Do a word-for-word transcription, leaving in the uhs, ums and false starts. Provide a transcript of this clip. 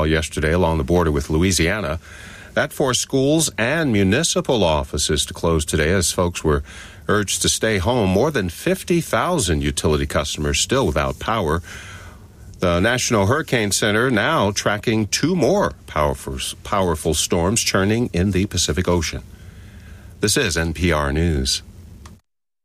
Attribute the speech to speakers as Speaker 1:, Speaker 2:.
Speaker 1: landfall yesterday along the border with Louisiana. That forced schools and municipal offices to close today as folks were urged to stay home. More than fifty thousand utility customers still without power. The National Hurricane Center now tracking two more powerful, powerful storms churning in the Pacific Ocean. This is N P R News.